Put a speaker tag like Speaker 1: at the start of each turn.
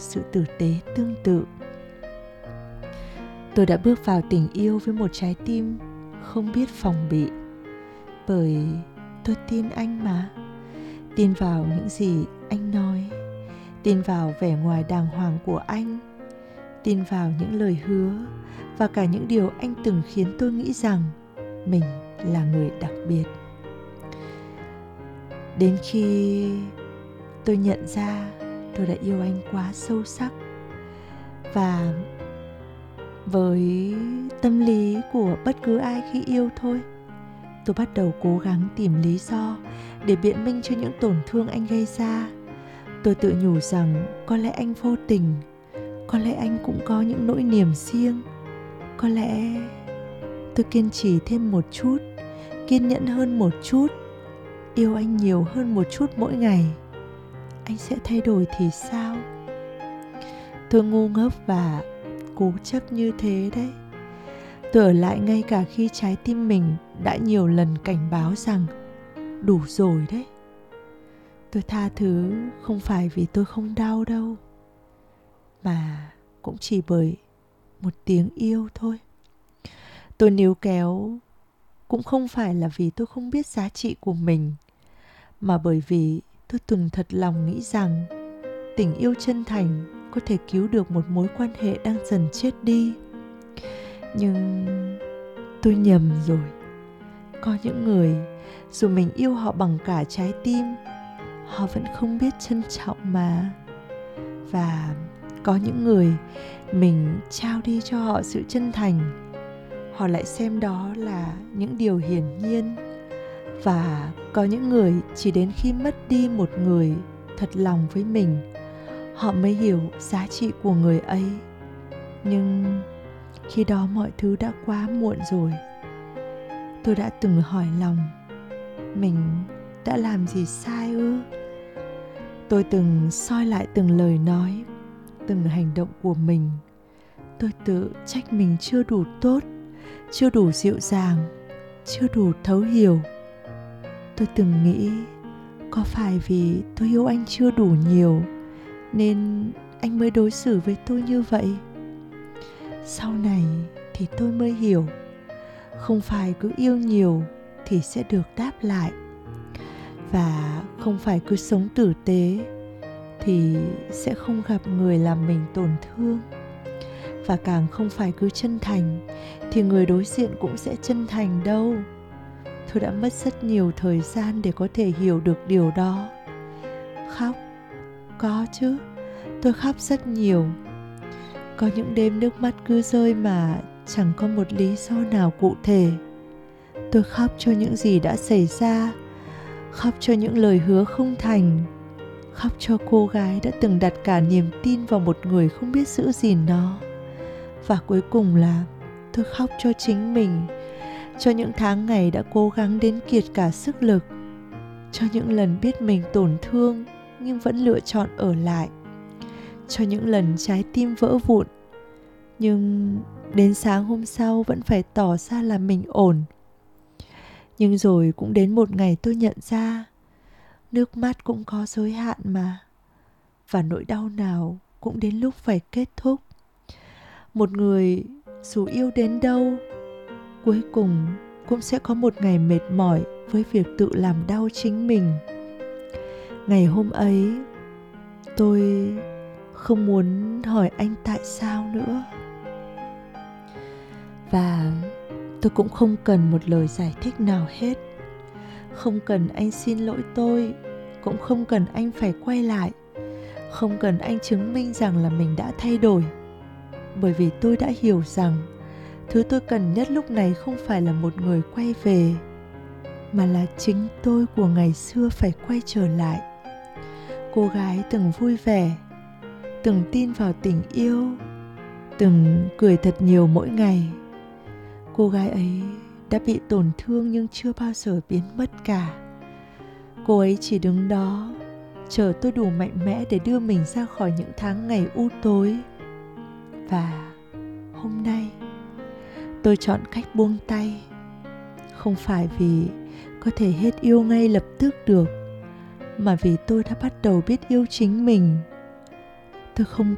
Speaker 1: sự tử tế tương tự. Tôi đã bước vào tình yêu với một trái tim không biết phòng bị, bởi tôi tin anh mà. Tin vào những gì anh nói, tin vào vẻ ngoài đàng hoàng của anh, tin vào những lời hứa và cả những điều anh từng khiến tôi nghĩ rằng mình là người đặc biệt. Đến khi tôi nhận ra tôi đã yêu anh quá sâu sắc, và với tâm lý của bất cứ ai khi yêu thôi, tôi bắt đầu cố gắng tìm lý do để biện minh cho những tổn thương anh gây ra. Tôi tự nhủ rằng có lẽ anh vô tình, có lẽ anh cũng có những nỗi niềm riêng, có lẽ tôi kiên trì thêm một chút, kiên nhẫn hơn một chút, yêu anh nhiều hơn một chút mỗi ngày, anh sẽ thay đổi thì sao? Tôi ngu ngốc và cố chấp như thế đấy. Tôi ở lại ngay cả khi trái tim mình đã nhiều lần cảnh báo rằng đủ rồi đấy. Tôi tha thứ không phải vì tôi không đau đâu, mà cũng chỉ bởi một tiếng yêu thôi. Tôi níu kéo cũng không phải là vì tôi không biết giá trị của mình, mà bởi vì tôi từng thật lòng nghĩ rằng tình yêu chân thành có thể cứu được một mối quan hệ đang dần chết đi. Nhưng tôi nhầm rồi. Có những người dù mình yêu họ bằng cả trái tim, họ vẫn không biết trân trọng mà. Và có những người mình trao đi cho họ sự chân thành, họ lại xem đó là những điều hiển nhiên. Và có những người chỉ đến khi mất đi một người thật lòng với mình, họ mới hiểu giá trị của người ấy. Nhưng khi đó mọi thứ đã quá muộn rồi. Tôi đã từng hỏi lòng, mình đã làm gì sai ư? Tôi từng soi lại từng lời nói, từng hành động của mình. Tôi tự trách mình chưa đủ tốt, chưa đủ dịu dàng, chưa đủ thấu hiểu. Tôi từng nghĩ, có phải vì tôi yêu anh chưa đủ nhiều nên anh mới đối xử với tôi như vậy? Sau này thì tôi mới hiểu, không phải cứ yêu nhiều thì sẽ được đáp lại, và không phải cứ sống tử tế thì sẽ không gặp người làm mình tổn thương, và càng không phải cứ chân thành thì người đối diện cũng sẽ chân thành đâu. Tôi đã mất rất nhiều thời gian để có thể hiểu được điều đó. Khóc, có chứ, tôi khóc rất nhiều. Có những đêm nước mắt cứ rơi mà chẳng có một lý do nào cụ thể. Tôi khóc cho những gì đã xảy ra, khóc cho những lời hứa không thành, khóc cho cô gái đã từng đặt cả niềm tin vào một người không biết giữ gìn nó. Và cuối cùng là tôi khóc cho chính mình, cho những tháng ngày đã cố gắng đến kiệt cả sức lực, cho những lần biết mình tổn thương nhưng vẫn lựa chọn ở lại, cho những lần trái tim vỡ vụn nhưng đến sáng hôm sau vẫn phải tỏ ra là mình ổn. Nhưng rồi cũng đến một ngày tôi nhận ra nước mắt cũng có giới hạn mà, và nỗi đau nào cũng đến lúc phải kết thúc. Một người dù yêu đến đâu, cuối cùng cũng sẽ có một ngày mệt mỏi với việc tự làm đau chính mình. Ngày hôm ấy, tôi không muốn hỏi anh tại sao nữa. Và tôi cũng không cần một lời giải thích nào hết. Không cần anh xin lỗi tôi, cũng không cần anh phải quay lại, không cần anh chứng minh rằng là mình đã thay đổi. Bởi vì tôi đã hiểu rằng thứ tôi cần nhất lúc này không phải là một người quay về, mà là chính tôi của ngày xưa phải quay trở lại. Cô gái từng vui vẻ, từng tin vào tình yêu, từng cười thật nhiều mỗi ngày. Cô gái ấy đã bị tổn thương nhưng chưa bao giờ biến mất cả. Cô ấy chỉ đứng đó chờ tôi đủ mạnh mẽ để đưa mình ra khỏi những tháng ngày u tối. Và hôm nay tôi chọn cách buông tay, không phải vì có thể hết yêu ngay lập tức được, mà vì tôi đã bắt đầu biết yêu chính mình. Tôi không